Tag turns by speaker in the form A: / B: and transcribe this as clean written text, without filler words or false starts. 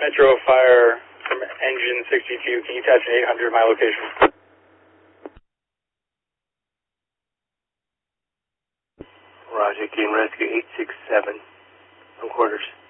A: Metro Fire from engine 62. Can you attach an 800 my location?
B: Roger, Game Rescue 867. On quarters.